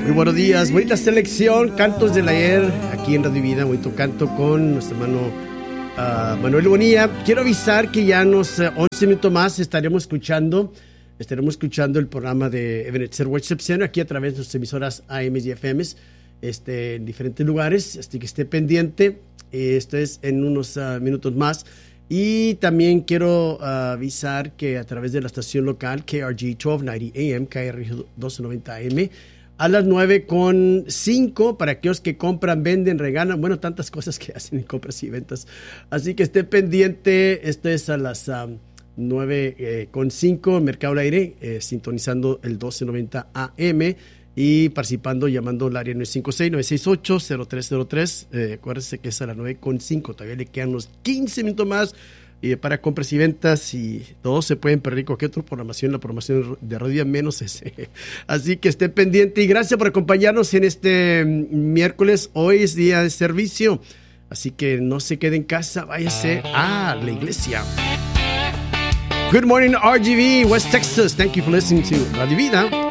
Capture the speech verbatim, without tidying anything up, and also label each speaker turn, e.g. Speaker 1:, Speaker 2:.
Speaker 1: Muy buenos días, bonita selección, cantos del ayer aquí en Radio Vida, bonito canto con nuestro hermano uh, Manuel Bonilla. Quiero avisar que ya unos uh, once minutos más estaremos escuchando, estaremos escuchando el programa de Ebenezer Worship Center aquí a través de nuestras emisoras A M y F M este, en diferentes lugares, así que esté pendiente, esto es en unos uh, minutos más. Y también quiero uh, avisar que a través de la estación local K R G doce noventa A M, K R G doce noventa A M, a las nueve con cinco, para aquellos que compran, venden, regalan, bueno, tantas cosas que hacen en compras y ventas. Así que esté pendiente, esto es a las um, nueve con cinco, Mercado al Aire, eh, sintonizando el doce noventa A M y participando, llamando al área nueve cinco seis, nueve seis ocho, cero tres cero tres. Eh, acuérdense que es a las nueve con cinco, todavía le quedan unos quince minutos más eh, para compras y ventas, y todos se pueden perder cualquier otra programación, la programación de Radio menos ese. Así que esté pendiente y gracias por acompañarnos en este miércoles. Hoy es día de servicio, así que no se quede en casa, váyase a la iglesia. Good morning, R G V, West Texas. Thank you for listening to Radio Vida.